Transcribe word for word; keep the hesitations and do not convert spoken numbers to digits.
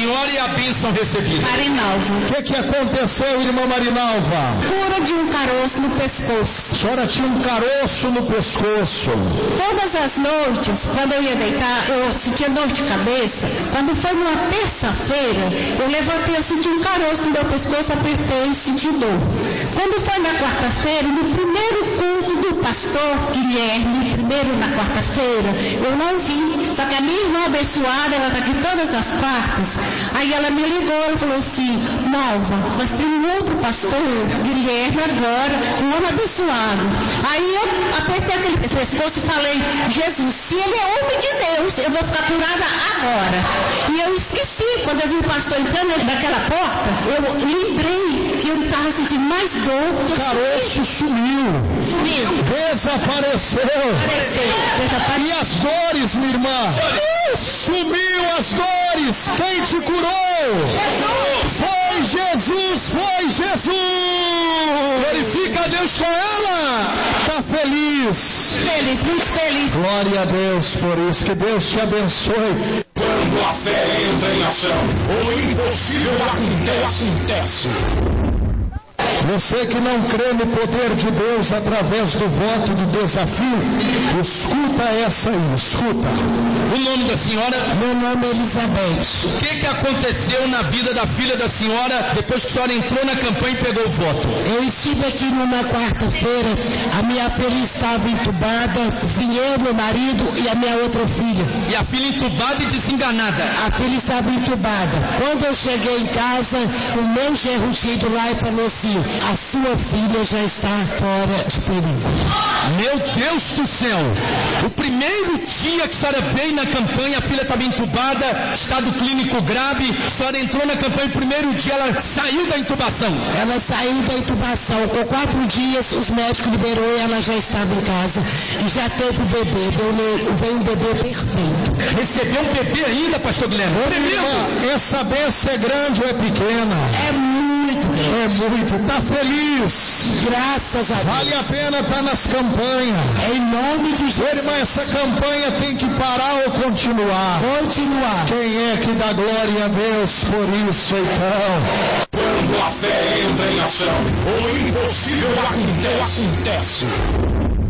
senhora e a bênção recebida. Marinalva. O que, que aconteceu, irmã Marinalva? Cura de um caroço no pescoço. A senhora tinha um caroço no pescoço. Todas as noites, quando eu ia deitar, eu sentia dor de cabeça. Quando foi numa terça-feira, eu levantei, eu senti um caroço no meu pescoço, apertei e senti dor. Quando foi na quarta-feira, no primeiro culto do pastor Guilherme, primeiro na quarta-feira, eu não vi. Só que a minha irmã abençoada, ela está aqui todas as quartas. Aí ela me ligou, ela falou assim: Nalva, mas tem um outro pastor, Guilherme, agora, um homem abençoado. Aí eu apertei aquele pescoço e falei: Jesus, se ele é homem de Deus, eu vou ficar curada agora. E eu esqueci, quando eu vi o pastor entrando naquela porta, eu lembrei que eu estava sentindo mais dor. O caroço sumiu. Sumiu. Desapareceu. Desapareceu. Desapareceu. E as dores, minha irmã? Sumiu as dores. Quem te curou? Jesus. Foi Jesus, foi Jesus. Glorifica a Deus com ela. Está feliz? Feliz, muito feliz. Glória a Deus por isso. Que Deus te abençoe. Quando a fé entra em ação, o impossível acontece. acontece. Você que não crê no poder de Deus através do voto do desafio, escuta essa aí, escuta. O nome da senhora? Meu nome é Elizabeth. O que que aconteceu na vida da filha da senhora depois que a senhora entrou na campanha e pegou o voto? Eu estive aqui numa quarta-feira, a minha filha estava entubada, vim eu, meu marido e a minha outra filha. E a filha entubada e desenganada? A filha estava entubada. Quando eu cheguei em casa, o meu genro tinha ido lá e falou assim: a sua filha já está fora de perigo. Meu Deus do céu! O primeiro dia que a senhora veio na campanha, a filha estava entubada, estado clínico grave, a senhora entrou na campanha, o primeiro dia ela saiu da intubação. Ela saiu da intubação, com quatro dias os médicos liberou e ela já estava em casa. E já teve o bebê, veio, veio um bebê perfeito. Recebeu um bebê ainda, pastor Guilherme? Irmã, essa bênção é grande ou é pequena? É muito grande. É muito, está feliz. Graças a Deus. Vale a pena estar nas campanhas. Em nome de Jesus. Irmã, essa campanha tem que parar ou continuar? Continuar. Quem é que dá glória a Deus por isso, então? Quando a fé entra em ação, o impossível acontece. acontece.